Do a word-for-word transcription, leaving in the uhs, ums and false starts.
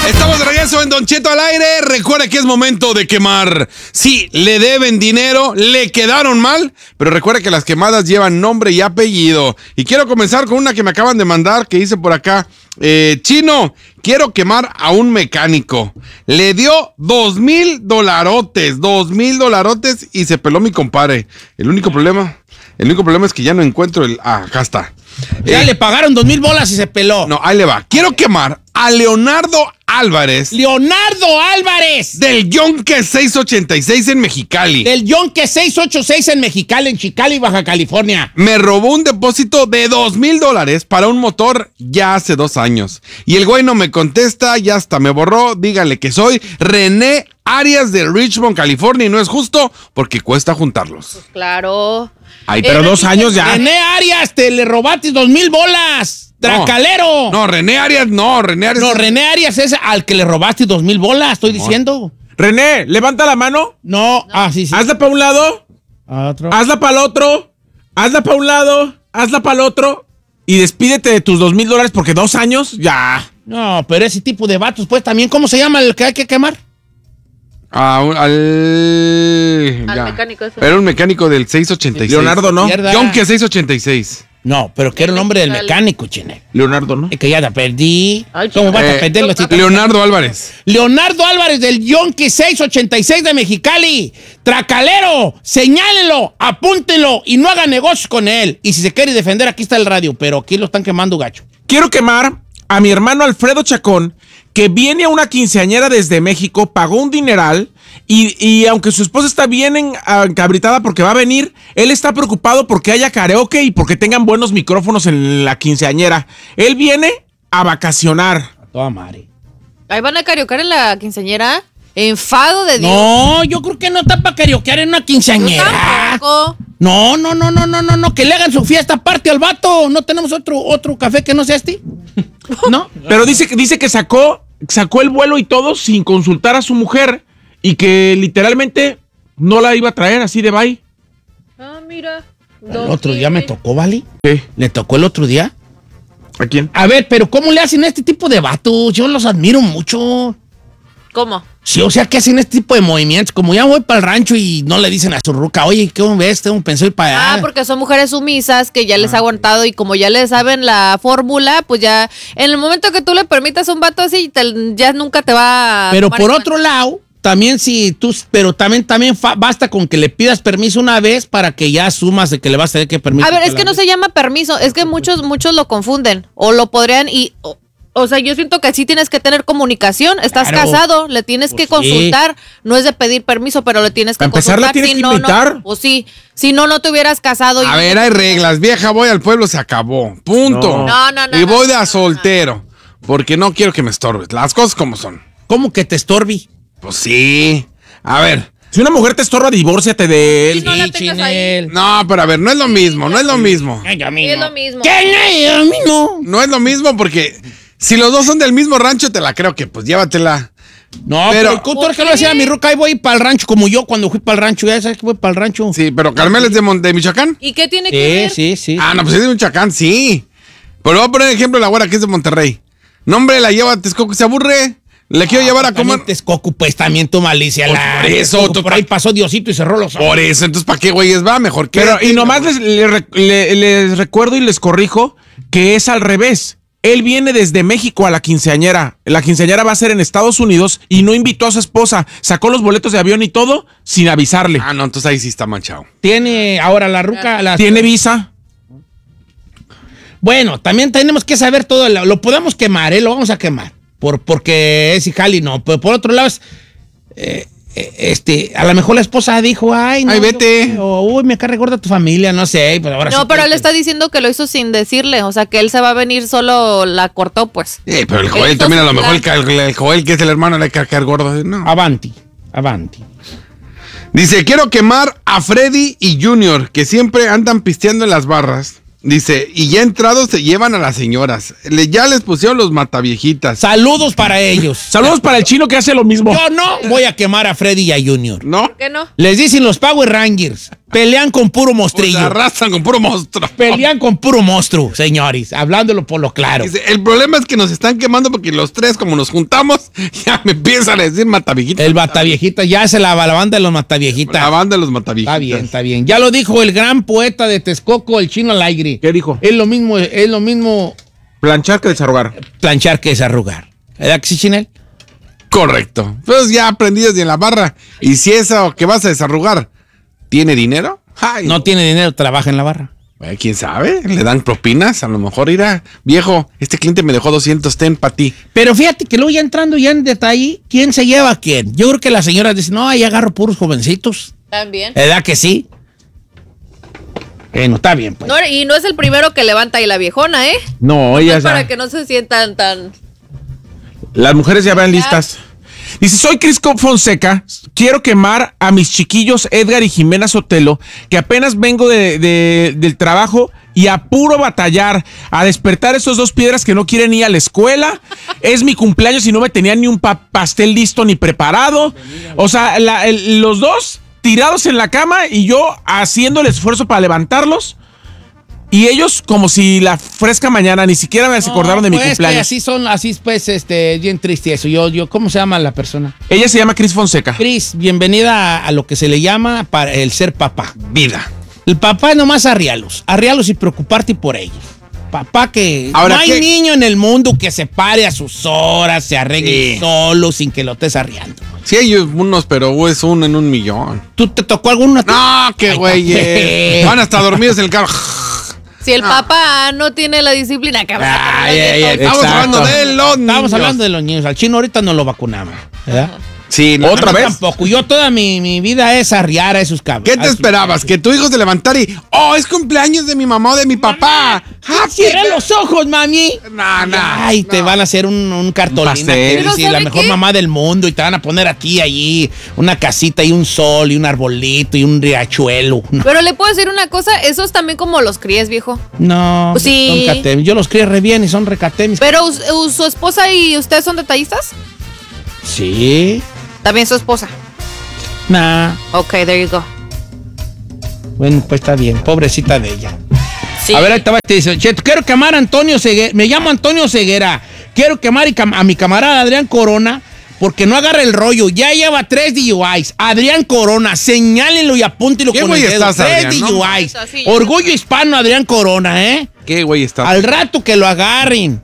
Estamos de regreso en Don Cheto al aire. Recuerda que es momento de quemar. Sí, le deben dinero, le quedaron mal, pero recuerda que las quemadas llevan nombre y apellido. Y quiero comenzar con una que me acaban de mandar, que hice por acá. Eh, Chino, quiero quemar a un mecánico. Le dio dos mil dolarotes, dos mil dolarotes y se peló mi compadre. El único problema, el único problema es que ya no encuentro el... Ah, acá está. Ya eh, le pagaron dos mil bolas y se peló. No, ahí le va. Quiero quemar a Leonardo Álvarez. ¡Leonardo Álvarez! Del Yonke seiscientos ochenta y seis en Mexicali. Del Yonke seiscientos ochenta y seis en Mexicali, en Chicali, Baja California. Me robó un depósito de dos mil dólares para un motor ya hace dos años. Y el güey no me contesta, ya hasta me borró. Dígale que soy René Arias de Richmond, California. Y no es justo porque cuesta juntarlos. Pues claro. Ay, pero eh, dos años ya. René Arias, te le robaste dos mil bolas. ¡Tracalero! No, no, René Arias, no, René Arias. No, René Arias es al que le robaste dos mil bolas, estoy no. diciendo. René, levanta la mano. No, no. ah, sí, sí. Hazla para un lado. Otro. Hazla para el otro. Hazla para un lado. Hazla para el otro. Y despídete de tus dos mil dólares porque dos años, ya. No, pero ese tipo de vatos, pues también, ¿cómo se llama el que hay que quemar? Ah, al... Al ya. mecánico ese. Era un mecánico del seiscientos ochenta y seis. Leonardo, ¿no? Yonke seiscientos ochenta y seis. No, pero que era el nombre del mecánico, Chine. Leonardo, ¿no? Es que ya la perdí. Ay, ¿Cómo vas eh, a perder los títulos? Leonardo Álvarez. Leonardo Álvarez del Yonke seiscientos ochenta y seis de Mexicali. Tracalero, señálenlo, apúntenlo y no hagan negocios con él. Y si se quiere defender, aquí está el radio, pero aquí lo están quemando gacho. Quiero quemar a mi hermano Alfredo Chacón, que viene a una quinceañera desde México, pagó un dineral y, y aunque su esposa está bien encabritada porque va a venir, él está preocupado porque haya karaoke y porque tengan buenos micrófonos en la quinceañera. Él viene a vacacionar. A toda madre. Ahí van a karaokear en la quinceañera. Enfado de Dios. No, yo creo que no está para karaokear en una quinceañera. No, no, no, no, no, no, no, que le hagan su fiesta aparte al vato. ¿No tenemos otro, otro café que no sea este? ¿No? Pero dice, dice que sacó, sacó el vuelo y todo sin consultar a su mujer y que literalmente no la iba a traer así de bye. Ah, mira. El otro día me tocó, ¿vale? ¿Qué? ¿Le tocó el otro día? ¿A quién? A ver, pero ¿cómo le hacen a este tipo de vatos? Yo los admiro mucho. ¿Cómo? Sí, o sea, que hacen este tipo de movimientos. Como ya voy para el rancho y no le dicen a su ruca, oye, ¿qué ves? Tengo pensado ir para allá. Ah, porque son mujeres sumisas que ya les ha aguantado y como ya les saben la fórmula, pues ya en el momento que tú le permitas a un vato así, te, ya nunca te va a... Pero por otro lado, también si tú, pero también, también fa, basta con que le pidas permiso una vez para que ya asumas de que le vas a tener que permitir. A ver, es que no se llama permiso, es que muchos, muchos lo confunden o lo podrían y... O, O sea, yo siento que sí tienes que tener comunicación. Estás claro. casado, le tienes pues que consultar. Sí. No es de pedir permiso, pero le tienes que Para consultar. Empezar, tienes si que no, invitar. No, pues sí, si no, no te hubieras casado. A ver, hay reglas. Vieja, voy al pueblo, se acabó. Punto. No, no, no. Y no, voy no, de a no, soltero. Porque no quiero que me estorbes. Las cosas como son. ¿Cómo que te estorbi? Pues sí. A ver. Si una mujer te estorba, divórciate de él. Sí, no la tengas ahí. No, pero a ver, no es lo mismo, no es lo mismo. Ay, a mí sí, no. es lo mismo. ¿Qué? A mí no. No es lo mismo porque si los dos son del mismo rancho, te la creo que pues llévatela. No, pero, pero tú eres que lo decía mi ruca, ahí voy para el rancho, como yo cuando fui para el rancho, ya sabes que voy para el rancho. Sí, pero Carmel es de, Mon- de Michoacán. ¿Y qué tiene sí, que ver? Sí, sí, sí. Ah, no, pues es de Michoacán, sí. Pero voy a poner ejemplo la güera que es de Monterrey. No, hombre, la lleva a Texcoco, se aburre. Le quiero ah, llevar a comer. Texcoco, pues también tu malicia. Por, la, por eso. Texcoco, por ahí pasó Diosito y cerró los ojos. Por eso, entonces, ¿para qué güeyes va? Mejor que. Pero, y nomás les, les, les, les recuerdo y les corrijo que es al revés. Él viene desde México a la quinceañera. La quinceañera va a ser en Estados Unidos y no invitó a su esposa. Sacó los boletos de avión y todo sin avisarle. Ah, no, entonces ahí sí está manchado. Tiene ahora la ruca. La... ¿Tiene visa? Bueno, también tenemos que saber todo. Lo, lo podemos quemar, ¿eh? Lo vamos a quemar. Por, porque es Ijali, no. Pero por otro lado, es, eh, este, a lo mejor la esposa dijo, ay, no. Ay, vete. Yo, uy, me carga gorda tu familia, no sé. Pues ahora no, sí pero que, él está diciendo que lo hizo sin decirle. O sea, que él se va a venir solo, la cortó, pues. Sí, pero el Joel también, a lo mejor el, el, el Joel, que es el hermano, le va a caer gordo. No. Avanti, avanti. Dice, quiero quemar a Freddy y Junior, que siempre andan pisteando en las barras. Dice, y ya entrados se llevan a las señoras. Le, ya les pusieron los mataviejitas. Saludos para ellos. Saludos para el chino que hace lo mismo. Yo no voy a quemar a Freddy y a Junior. ¿No? ¿Por qué no? Les dicen los Power Rangers. Pelean con puro Pues mostrillo. se arrastran con puro monstruo. Pelean con puro monstruo, señores. Hablándolo por lo claro. Dice, el problema es que nos están quemando porque los tres, como nos juntamos, ya me empiezan a decir mataviejitas. El mataviejita, ya se la, la banda de los mataviejitas. La banda de los mataviejitas. Está bien, está bien. Ya lo dijo el gran poeta de Texcoco, el Chino Alegre. ¿Qué dijo? Es lo mismo, es lo mismo Planchar que desarrugar. planchar que desarrugar. ¿Verdad que sí, Chinel? Correcto. Pues ya aprendí desde la barra. Y si eso que vas a desarrugar tiene dinero, ay, No tiene dinero, trabaja en la barra. eh, quién sabe, le dan propinas. A lo mejor irá, viejo, este cliente me dejó doscientos, ten para ti. Pero fíjate que luego ya entrando ya en detalle, ¿quién se lleva a quién? Yo creo que las señoras dicen, no, ahí agarro puros jovencitos. También. ¿Verdad que sí? Bueno, está bien, pues. No, y no es el primero que levanta ahí la viejona, ¿eh? No, Es ellas para ya. que no se sientan tan... Las mujeres ya van Ya. listas. Dice, soy Crisco Fonseca, quiero quemar a mis chiquillos Edgar y Jimena Sotelo, que apenas vengo de, de- del trabajo y a puro batallar, a despertar esos dos piedras que no quieren ir a la escuela. Es mi cumpleaños y no me tenían ni un pa- pastel listo ni preparado. O sea, la- el- los dos tirados en la cama y yo haciendo el esfuerzo para levantarlos. Y ellos como si la fresca mañana ni siquiera me acordaron de mi pues, cumpleaños. que así son, así pues, este, bien triste eso. Yo, yo, ¿cómo se llama la persona? Ella se llama Cris Fonseca. Cris, bienvenida a, a lo que se le llama para el ser papá. Vida. El papá es nomás arrialos, arrialos y preocuparte por ellos. Papá que Ahora, no hay ¿qué? niño en el mundo que se pare a sus horas, se arregle Sí. solo sin que lo estés arriando. Sí hay unos, pero es uno en un millón. ¿Tú te tocó alguna? No, qué Ay, güey. café. Van hasta dormidos en el carro. Si el papá no tiene la disciplina, cabrón. Ay, ay, ay, Estamos exacto. hablando de los Estamos niños. hablando de los niños. Al chino ahorita no lo vacunamos, ¿verdad? Sí, no. ¿Otra A mí vez? Tampoco. Yo toda mi, mi vida es arriar a esos cabros. ¿Qué te esperabas? Que tu hijo se levantara y, oh, es cumpleaños de mi mamá o de mi papá. Happy Cierra los ojos, mami. No, no, Ay, te no. van a hacer un, un cartolina. pastel. que Pero dice, la ¿sabe mejor qué? mamá del mundo. Y te van a poner a ti allí una casita y un sol y un arbolito y un riachuelo. No. Pero le puedo decir una cosa, esos también como los críes, viejo. No, Pues sí. son catemis. Yo los crié re bien y son recatemis. Pero us- us- su esposa y usted son detallistas. Sí. También su esposa. Nah. Ok, there you go. Bueno, pues está bien. Pobrecita de ella. Sí. A ver, ahí te va, te dice, Cheto, quiero quemar a Antonio Ceguera. Me llamo Antonio Ceguera. Quiero quemar y cam- a mi camarada Adrián Corona porque no agarra el rollo. Ya lleva tres D U Is. Adrián Corona, señálenlo y apúntenlo ¿Qué con güey el dedo. estás, Tres Adrián, D U no? Is. Sí, Orgullo hispano, Adrián Corona, ¿eh? ¿Qué güey está? Al rato que lo agarren.